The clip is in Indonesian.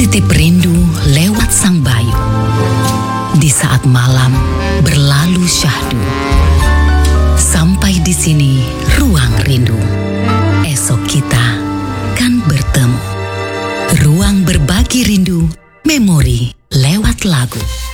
titip rindu lewat sang bayu. Di saat malam berlalu syahdu. Sampai di sini ruang rindu. Esok kita kan bertemu. Ruang berbagi rindu, memori lewat lagu.